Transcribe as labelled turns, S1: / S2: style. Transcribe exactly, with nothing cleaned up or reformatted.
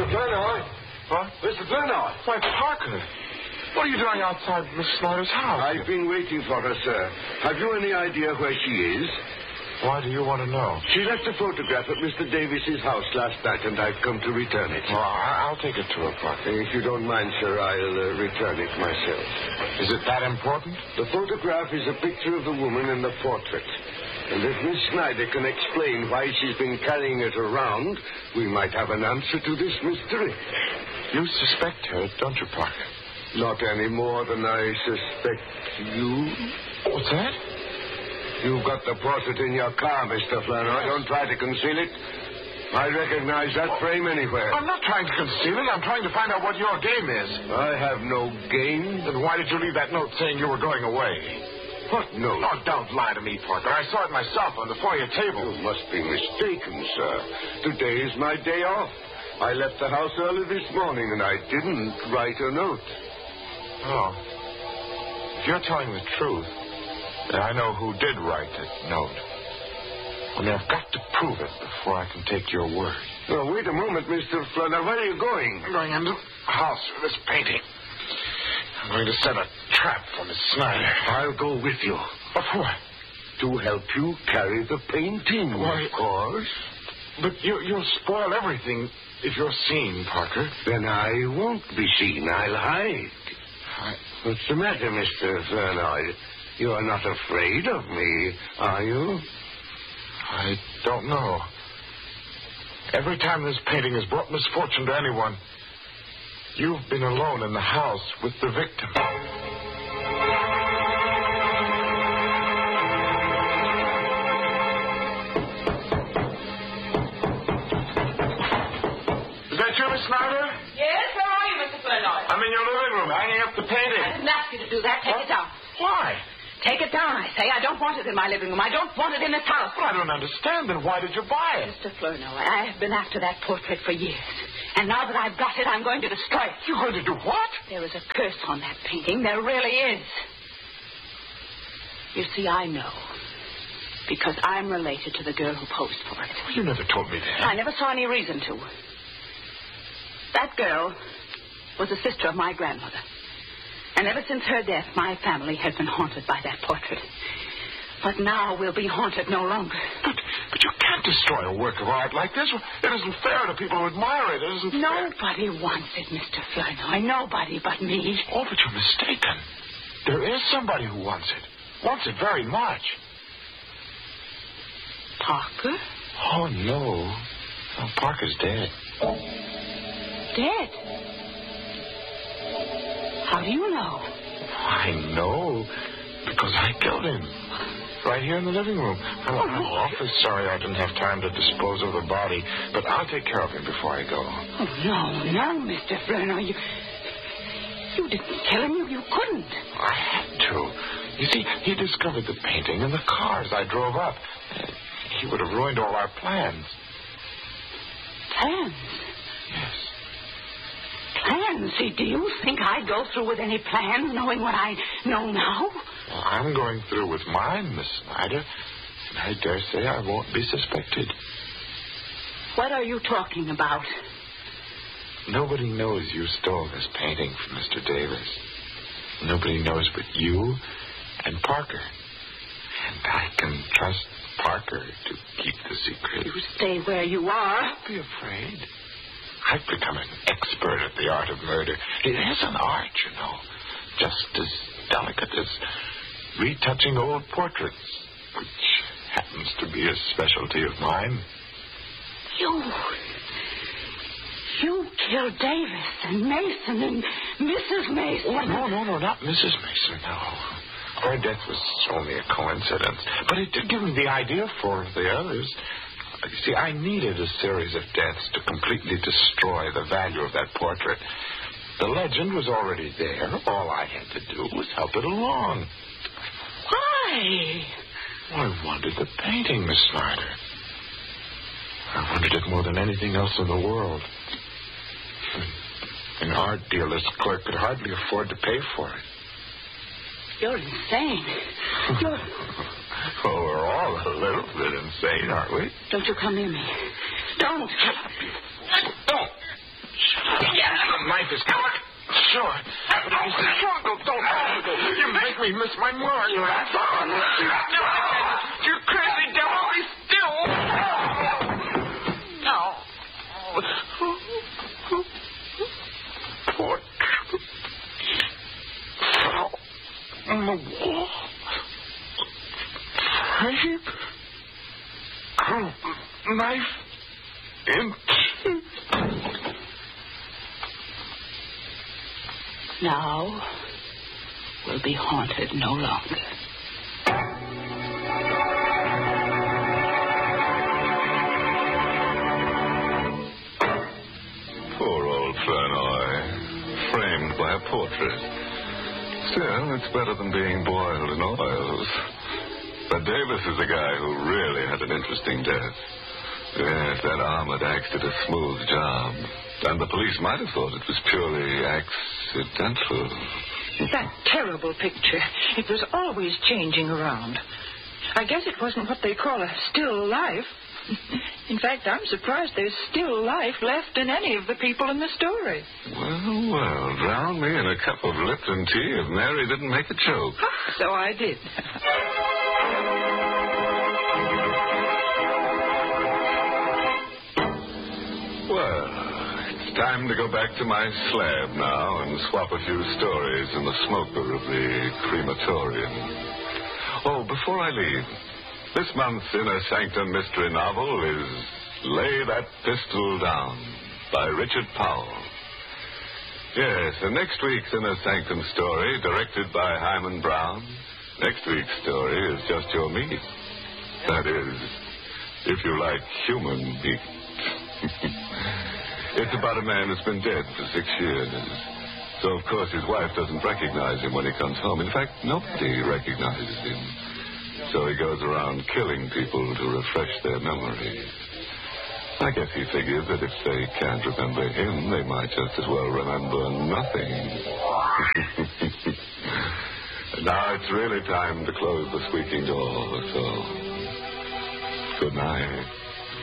S1: Mister Flournoy.
S2: What?
S1: Mister Flournoy.
S2: Why, Parker. What are you doing outside Miss Snyder's house?
S1: I've been waiting for her, sir. Have you any idea where she is?
S2: Why do you want to know?
S1: She left a photograph at Mister Davis's house last night, and I've come to return it.
S2: Well, I- I'll take it to her, Parker.
S1: If you don't mind, sir, I'll uh, return it myself.
S2: Is it that important?
S1: The photograph is a picture of the woman in the portrait. And if Miss Snyder can explain why she's been carrying it around, we might have an answer to this mystery.
S2: You suspect her, don't you, Parker?
S1: Not any more than I suspect you.
S2: What's that?
S1: You've got the portrait in your car, Mister Flournoy.
S2: Yes.
S1: Don't try to conceal it. I recognize that frame anywhere.
S2: I'm not trying to conceal it. I'm trying to find out what your game is.
S1: I have no game.
S2: Then why did you leave that note saying you were going away?
S1: What note?
S2: Oh, don't lie to me, Parker. I saw it myself on the foyer table.
S1: You must be mistaken, sir. Today is my day off. I left the house early this morning, and I didn't write a note.
S2: Oh. If you're telling the truth, then I know who did write that note. Only I've got to prove it before I can take your word.
S1: Oh, wait a moment, Mister Flournoy. Where are you going?
S2: I'm going into the house for this painting. I'm going to set a trap for Miss Snyder.
S1: I'll go with you.
S2: But what?
S1: To help you carry the painting,
S2: Why,
S1: of course.
S2: But you, you'll spoil everything if you're seen, Parker.
S1: Then I won't be seen. I'll hide.
S2: I...
S1: What's the matter, Mister Flournoy? You are not afraid of me, are you?
S2: I don't know. Every time this painting has brought misfortune to anyone, you've been alone in the house with the victim. Is that you, Miss Snyder?
S3: Yes, where are you, Mister Flournoy?
S2: I'm in your living room, hanging up the painting.
S3: I didn't ask you to do that. Take it down.
S2: Why?
S3: Take it down, I say. I don't want it in my living room. I don't want it in this house.
S2: Well, I don't understand. Then why did you buy it?
S3: Mister Flournoy, I have been after that portrait for years. And now that I've got it, I'm going to destroy it.
S2: You're going to do what?
S3: There is a curse on that painting. There really is. You see, I know. Because I'm related to the girl who posed for it.
S2: Well, you never told me that.
S3: I never saw any reason to. That girl was a sister of my grandmother. And ever since her death, my family has been haunted by that portrait. But now we'll be haunted no longer.
S2: But, but you can't destroy a work of art like this. It isn't fair to people who admire it. It isn't
S3: Nobody
S2: fair.
S3: wants it, Mister Flournoy. Nobody but me.
S2: Oh, but you're mistaken. There is somebody who wants it. Wants it very much.
S3: Parker?
S2: Oh, no. Oh, Parker's dead.
S3: Dead? How do you know?
S2: I know. Because I killed him. Right here in the living room. I'm, I'm awfully sorry I didn't have time to dispose of the body, but I'll take care of him before I go.
S3: Oh, no, no, Mister Flournoy. You, you didn't kill him. You, you couldn't.
S2: I had to. You see, he discovered the painting in the car as I drove up. He would have ruined all our plans.
S3: Plans?
S2: Yes.
S3: Plans? See, do you think I'd go through with any plans knowing what I know now?
S2: Well, I'm going through with mine, Miss Snyder. And I dare say I won't be suspected.
S3: What are you talking about?
S2: Nobody knows you stole this painting from Mister Davis. Nobody knows but you and Parker. And I can trust Parker to keep the secret.
S3: You stay where you are.
S2: Don't be afraid. I've become an expert at the art of murder. It is an art, you know. Just as delicate as retouching old portraits, which happens to be a specialty of mine.
S3: You... You killed Davis and Mason and Missus Mason.
S2: Oh, no, no, no, not Missus Mason, no. Her death was only a coincidence. But it did give me the idea for the others. You see, I needed a series of deaths to completely destroy the value of that portrait. The legend was already there. All I had to do was help it along.
S3: Why?
S2: I wanted the painting, Miss Snyder. I wanted it more than anything else in the world. An art dealer's clerk could hardly afford to pay for it.
S3: You're insane. You're...
S2: Well, we're all a little bit insane, aren't we?
S3: Don't you come near me. Don't.
S2: Don't. knife is coming. Sure. But if you struggle, don't struggle. You make me miss my mark. You're a son. You crazy devil, be still. No. Portrait. Fell on the wall. Frame. Oh, knife. Inch.
S3: Now we'll be haunted no longer.
S4: Poor old Flournoy, framed by a portrait. Still, it's better than being boiled in oils. But Davis is a guy who really had an interesting death. Yes, that armored axe did a smooth job. And the police might have thought it was purely accidental.
S5: That terrible picture. It was always changing around. I guess it wasn't what they call a still life. In fact, I'm surprised there's still life left in any of the people in the story.
S4: Well, well, drown me in a cup of Lipton tea if Mary didn't make a joke.
S5: So I did.
S4: Well, it's time to go back to my slab now and swap a few stories in the smoker of the crematorium. Oh, before I leave, this month's Inner Sanctum mystery novel is Lay That Pistol Down by Richard Powell. Yes, and next week's Inner Sanctum story, directed by Hyman Brown, next week's story is just your meat. That is, if you like human meat. It's about a man who's been dead for six years. So, of course, his wife doesn't recognize him when he comes home. In fact, nobody recognizes him. So he goes around killing people to refresh their memories. I guess he figures that if they can't remember him, they might just as well remember nothing. Now it's really time to close the squeaking door, so good night.